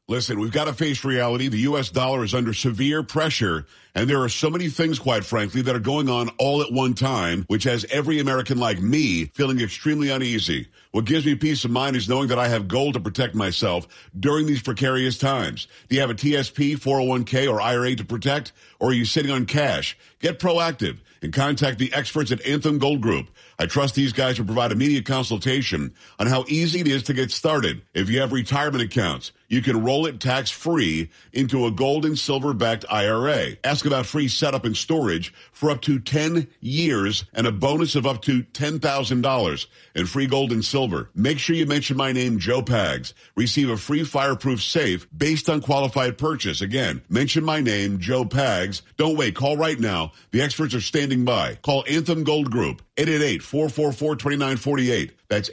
Listen, we've got to face reality. The U.S. dollar is under severe pressure, and there are so many things, quite frankly, that are going on all at one time, which has every American like me feeling extremely uneasy. What gives me peace of mind is knowing that I have gold to protect myself during these precarious times. Do you have a TSP, 401k, or IRA to protect, or are you sitting on cash? Get proactive and contact the experts at Anthem Gold Group. I trust these guys will provide immediate consultation on how easy it is to get started. If you have retirement accounts, you can roll it tax-free into a gold and silver-backed IRA. Ask about free setup and storage for up to 10 years and a bonus of up to $10,000 in free gold and silver. Make sure you mention my name, Joe Pags. Receive a free fireproof safe based on qualified purchase. Again, mention my name, Joe Pags. Don't wait. Call right now. The experts are standing by. Call Anthem Gold Group, 888-444-2948. That's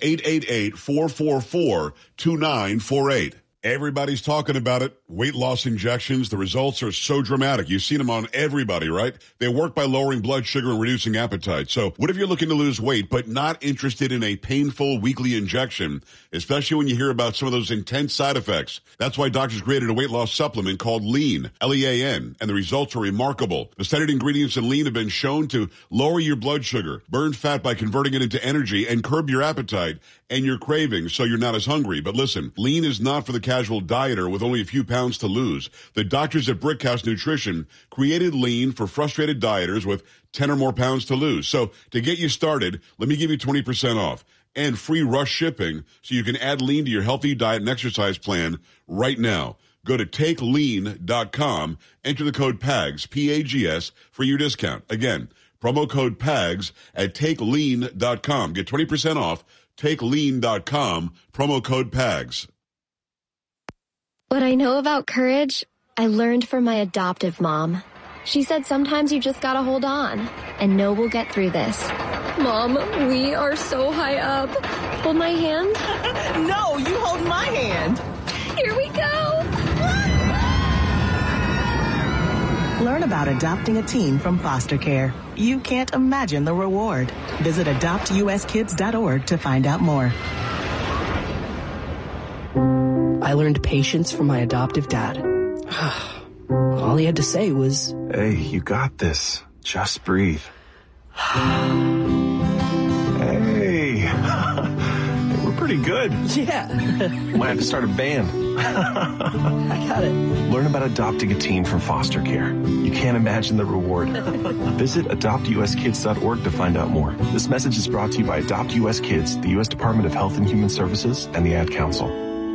888-444-2948. Everybody's talking about it. Weight loss injections. The results are so dramatic. You've seen them on everybody, right? They work by lowering blood sugar and reducing appetite. So what if you're looking to lose weight but not interested in a painful weekly injection, especially when you hear about some of those intense side effects? That's why doctors created a weight loss supplement called Lean, L-E-A-N, and the results are remarkable. The studied ingredients in Lean have been shown to lower your blood sugar, burn fat by converting it into energy, and curb your appetite and your cravings so you're not as hungry. But listen, Lean is not for the casual dieter with only a few pounds to lose. The doctors at Brickhouse Nutrition created Lean for frustrated dieters with 10 or more pounds to lose. So to get you started, let me give you 20% off and free rush shipping so you can add Lean to your healthy diet and exercise plan right now. Go to takelean.com, enter the code PAGS, P-A-G-S, for your discount. Again, promo code PAGS at takelean.com. Get 20% off, takelean.com, promo code PAGS. What I know about courage, I learned from my adoptive mom. She said sometimes you just gotta hold on and know we'll get through this. Mom, we are so high up. Hold my hand. No, you hold my hand. Here we go. Learn about adopting a teen from foster care. You can't imagine the reward. Visit adoptuskids.org to find out more. I learned patience from my adoptive dad. All he had to say was, "Hey, you got this. Just breathe." Hey, we're pretty good. yeah, Might have to start a band. I got it. Learn about adopting a teen from foster care. You can't imagine the reward. Visit adoptuskids.org to find out more. This message is brought to you by Adopt US Kids, the U.S. Department of Health and Human Services, and the Ad Council.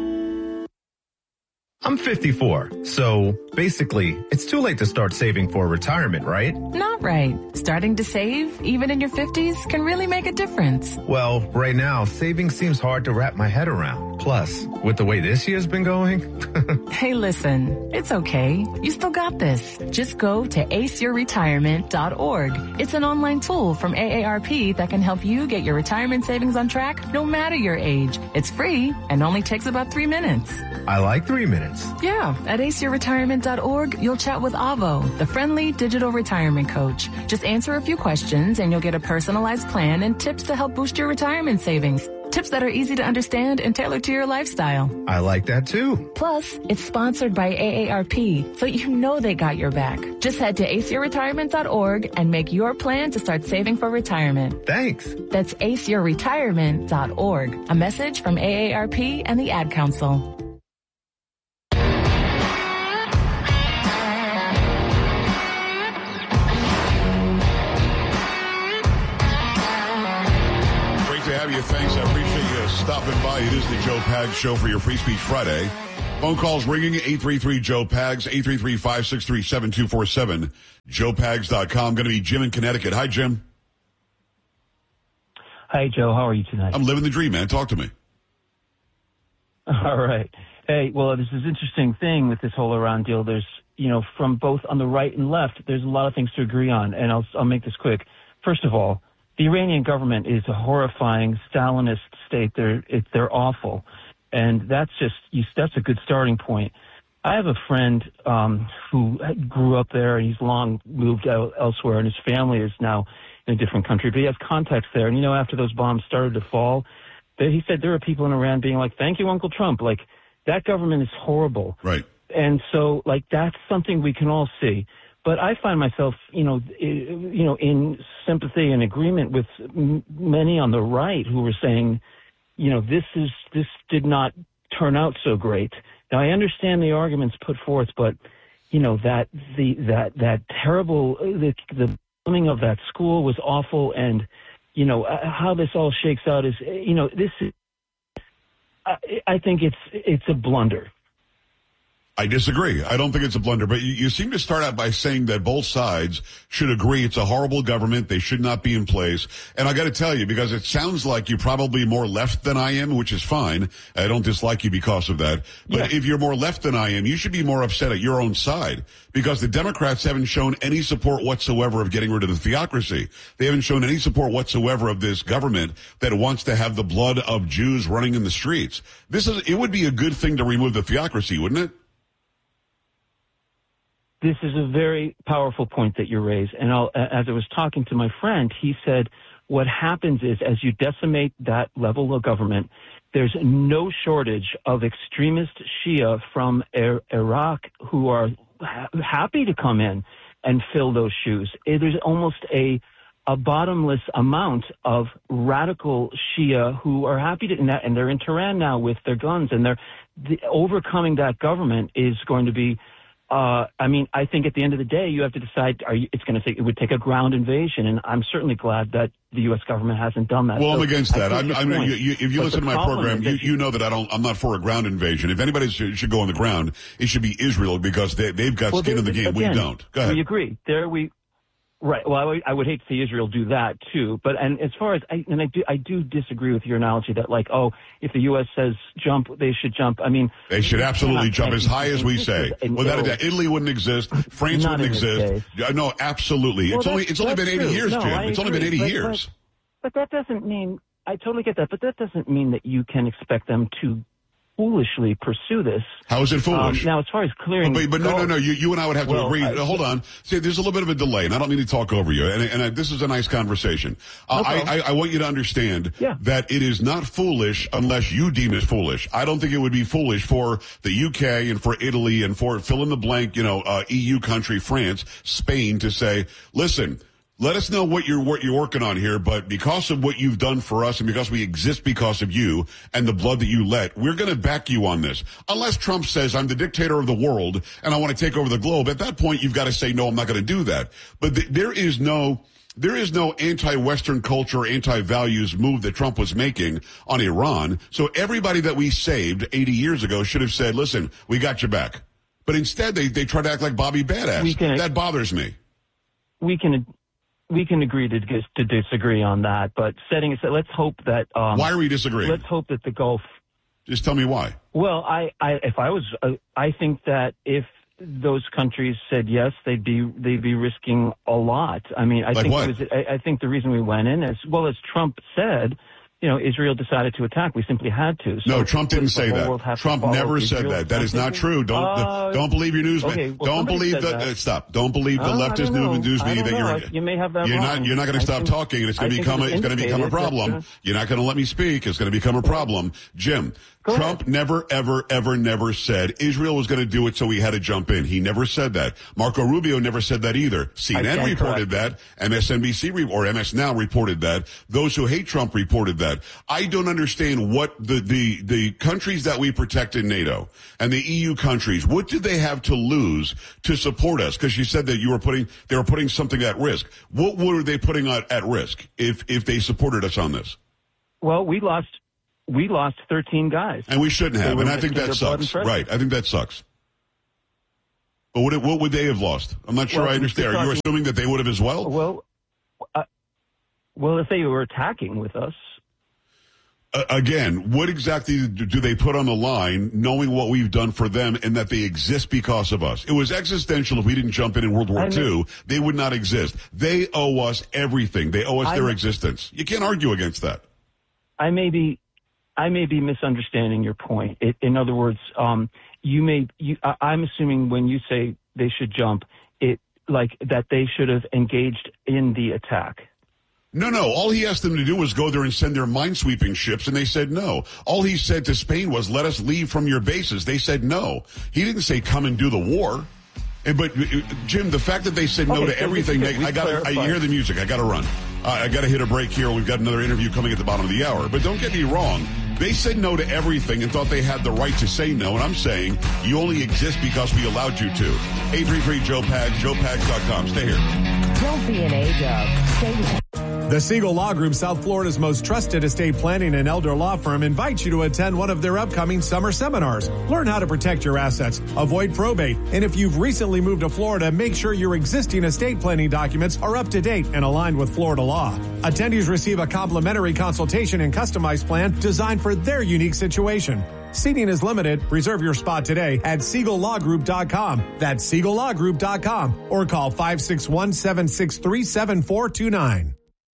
I'm 54, so basically, it's too late to start saving for retirement, right? Not right. Starting to save, even in your 50s, can really make a difference. Well, right now, saving seems hard to wrap my head around. Plus, with the way this year's been going... Hey, listen, it's okay. You still got this. Just go to aceyourretirement.org. It's an online tool from AARP that can help you get your retirement savings on track no matter your age. It's free and only takes about 3 minutes. I like 3 minutes. Yeah, at aceyourretirement.org, you'll chat with Avo, the friendly digital retirement coach. Just answer a few questions and you'll get a personalized plan and tips to help boost your retirement savings. Tips that are easy to understand and tailored to your lifestyle. I like that too. Plus, it's sponsored by AARP, so you know they got your back. Just head to aceyourretirement.org and make your plan to start saving for retirement. Thanks. That's aceyourretirement.org. A message from AARP and the Ad Council. Thanks. I appreciate you stopping by. It is the Joe Pags Show for your Free Speech Friday. Phone calls ringing, 833-JOE-PAGS, 833-563-7247, joepags.com. Going to be Jim in Connecticut. Hi, Jim. Hi, Joe. How are you tonight? I'm living the dream, man. Talk to me. All right. Hey, well, this is an interesting thing with this whole Iran deal. There's, from both on the right and left, there's a lot of things to agree on, and I'll make this quick. First of all, the Iranian government is a horrifying Stalinist state. They're awful, and that's a good starting point. I have a friend who grew up there, and he's long moved out elsewhere, and his family is now in a different country, but he has contacts there. And after those bombs started to fall, he said there were people in Iran being like, "Thank you, Uncle Trump." Like that government is horrible. Right. And so, like, that's something we can all see. But I find myself, in sympathy and agreement with many on the right who were saying, this did not turn out so great. Now, I understand the arguments put forth, but that terrible the bombing of that school was awful, and how this all shakes out is this is. I think it's a blunder. I disagree. I don't think it's a blunder, but you seem to start out by saying that both sides should agree it's a horrible government. They should not be in place. And I got to tell you, because it sounds like you're probably more left than I am, which is fine. I don't dislike you because of that. But if you're more left than I am, you should be more upset at your own side, because the Democrats haven't shown any support whatsoever of getting rid of the theocracy. They haven't shown any support whatsoever of this government that wants to have the blood of Jews running in the streets. It would be a good thing to remove the theocracy, wouldn't it? This is a very powerful point that you raise. And as I was talking to my friend, he said what happens is as you decimate that level of government, there's no shortage of extremist Shia from Iraq who are happy to come in and fill those shoes. There's almost a bottomless amount of radical Shia who are happy to, and they're in Tehran now with their guns, and overcoming that government is going to be I think at the end of the day, you have to decide, it would take a ground invasion, and I'm certainly glad that the U.S. government hasn't done that. Well, I'm against that. If you listen to my program, you know that I'm not for a ground invasion. If anybody should go on the ground, it should be Israel, because they've got skin in the game. Again, we don't. Go ahead. We agree. Right. Well, I would hate to see Israel do that too. But as far as I do disagree with your analogy that if the U.S. says jump, they should jump. I mean, they should absolutely jump as high as we say. Without a doubt, Italy wouldn't exist. France wouldn't exist. No, absolutely. Well, it's only been 80 years, Jim. It's only been 80 years. But that doesn't mean I totally get that. But that doesn't mean that you can expect them to foolishly pursue this. How is it foolish? Now, as far as clearing... But no. You and I would have to agree. Hold on. See, there's a little bit of a delay, and I don't mean to talk over you, and this is a nice conversation. I want you to understand that it is not foolish unless you deem it foolish. I don't think it would be foolish for the UK and for Italy and for fill-in-the-blank, EU country, France, Spain, to say, listen, let us know what you're working on here, but because of what you've done for us and because we exist because of you and the blood that you let, we're going to back you on this. Unless Trump says, I'm the dictator of the world and I want to take over the globe, at that point you've got to say, no, I'm not going to do that. But there is no anti-Western culture, anti-values move that Trump was making on Iran. So everybody that we saved 80 years ago should have said, listen, we got your back. But instead they try to act like Bobby Badass. That bothers me. We can agree to disagree on that, but setting aside, let's hope that. Why are we disagreeing? Let's hope that the Gulf. Just tell me why. Well, I think that if those countries said yes, they'd be risking a lot. I mean, I think the reason we went in, as well as Trump said, Israel decided to attack. We simply had to. So no, Trump didn't say that. Trump never said that. That is not true. Don't believe your newsman. Okay, well, don't believe stop. Don't believe the leftist news media that you may have that wrong. You're not going to stop talking, and it's going to become a problem. You're not going to let me speak. It's going to become a problem. Jim, Trump never, ever, ever, never said Israel was going to do it, so he had to jump in. He never said that. Marco Rubio never said that either. CNN reported that. MSNBC or MS Now reported that. Those who hate Trump reported that. I don't understand what the countries that we protect in NATO and the EU countries, what did they have to lose to support us? Because you said that they were putting something at risk. What were they putting at risk if they supported us on this? Well, we lost 13 guys. And we shouldn't have, and I think that sucks. Right, I think that sucks. But what would they have lost? I'm not sure I understand. Are you assuming that they would have as well? Well, if they were attacking with us. Again, what exactly do they put on the line, knowing what we've done for them and that they exist because of us? It was existential if we didn't jump in World War II. They would not exist. They owe us everything. They owe us their existence. You can't argue against that. I may be misunderstanding your point. In other words, I'm assuming when you say they should jump, that they should have engaged in the attack. No. All he asked them to do was go there and send their minesweeping ships, and they said no. All he said to Spain was, let us leave from your bases. They said no. He didn't say come and do the war. But, Jim, the fact that they said no to everything, I hear the music. I got to run. I got to hit a break here. We've got another interview coming at the bottom of the hour. But don't get me wrong. They said no to everything and thought they had the right to say no. And I'm saying you only exist because we allowed you to. 833-JOE-PAG, joepags.com. Stay here. Don't be an A-dub. Stay. The Siegel Law Group, South Florida's most trusted estate planning and elder law firm, invites you to attend one of their upcoming summer seminars. Learn how to protect your assets, avoid probate, and if you've recently moved to Florida, make sure your existing estate planning documents are up to date and aligned with Florida law. Attendees receive a complimentary consultation and customized plan designed for their unique situation. Seating is limited. Reserve your spot today at SiegelLawGroup.com. That's SiegelLawGroup.com or call 561-763-7429.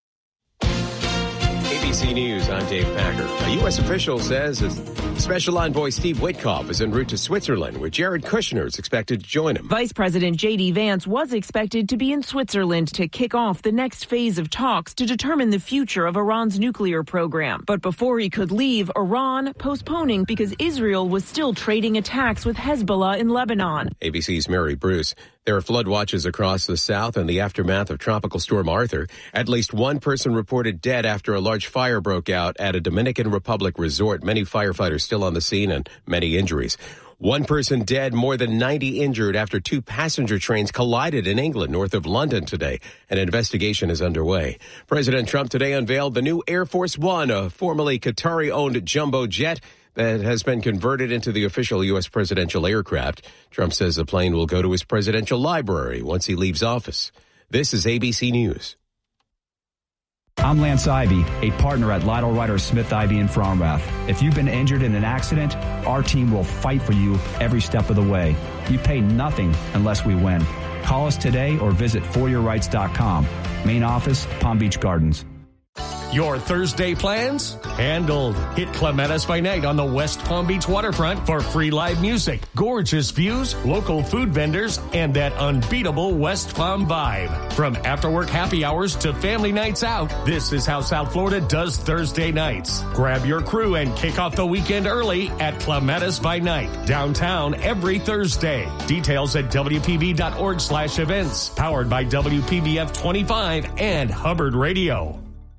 ABC News, I'm Dave Packer. A U.S. official says Special Envoy Steve Witkoff is en route to Switzerland, where Jared Kushner is expected to join him. Vice President J.D. Vance was expected to be in Switzerland to kick off the next phase of talks to determine the future of Iran's nuclear program. But before he could leave, Iran postponing because Israel was still trading attacks with Hezbollah in Lebanon. ABC's Mary Bruce. There are flood watches across the South in the aftermath of Tropical Storm Arthur. At least one person reported dead after a large fire broke out at a Dominican Republic resort. Many firefighters still on the scene and many injuries. One person dead, more than 90 injured after two passenger trains collided in England north of London today. An investigation is underway. President Trump today unveiled the new Air Force One, a formerly Qatari-owned jumbo jet that has been converted into the official U.S. presidential aircraft. Trump says the plane will go to his presidential library once he leaves office. This is ABC News. I'm Lance Ivey, a partner at Lytle Ryder Smith Ivey in Fromrath. If you've been injured in an accident, our team will fight for you every step of the way. You pay nothing unless we win. Call us today or visit foryourrights.com. Main office, Palm Beach Gardens. Your Thursday plans? Handled. Hit Clematis by Night on the West Palm Beach waterfront for free live music, gorgeous views, local food vendors, and that unbeatable West Palm vibe. From after-work happy hours to family nights out, this is how South Florida does Thursday nights. Grab your crew and kick off the weekend early at Clematis by Night, downtown every Thursday. Details at WPB.org/events. Powered by WPBF 25 and Hubbard Radio.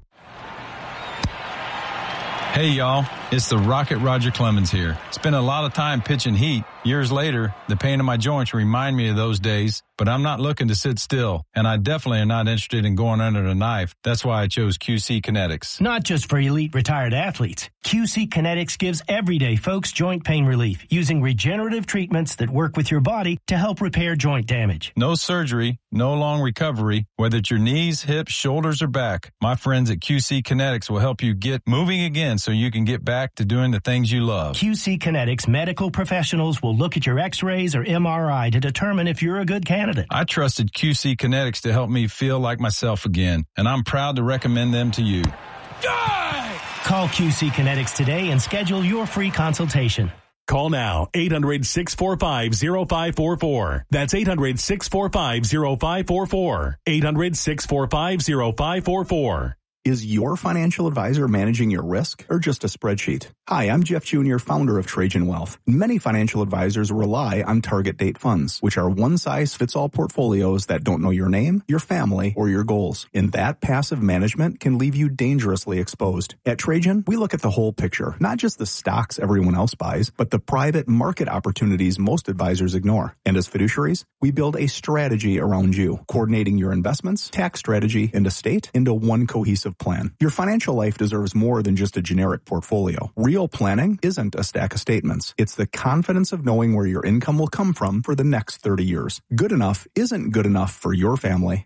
Hey, y'all. It's the Rocket Roger Clemens here. Spent a lot of time pitching heat. Years later, the pain in my joints remind me of those days, but I'm not looking to sit still, and I definitely am not interested in going under the knife. That's why I chose QC Kinetics. Not just for elite retired athletes. QC Kinetics gives everyday folks joint pain relief using regenerative treatments that work with your body to help repair joint damage. No surgery, no long recovery, whether it's your knees, hips, shoulders, or back. My friends at QC Kinetics will help you get moving again so you can get back to doing the things you love. QC Kinetics medical professionals will look at your x-rays or MRI to determine if you're a good candidate. I trusted QC Kinetics to help me feel like myself again, and I'm proud to recommend them to you. Call QC Kinetics today and schedule your free consultation. Call now, 800-645-0544. That's 800-645-0544. 800-645-0544. Is your financial advisor managing your risk or just a spreadsheet? Hi, I'm Jeff Jr., founder of Trajan Wealth. Many financial advisors rely on target date funds, which are one-size-fits-all portfolios that don't know your name, your family, or your goals. And that passive management can leave you dangerously exposed. At Trajan, we look at the whole picture, not just the stocks everyone else buys, but the private market opportunities most advisors ignore. And as fiduciaries, we build a strategy around you, coordinating your investments, tax strategy, and estate into one cohesive plan. Your financial life deserves more than just a generic portfolio. Real planning isn't a stack of statements. It's the confidence of knowing where your income will come from for the next 30 years. Good enough isn't good enough for your family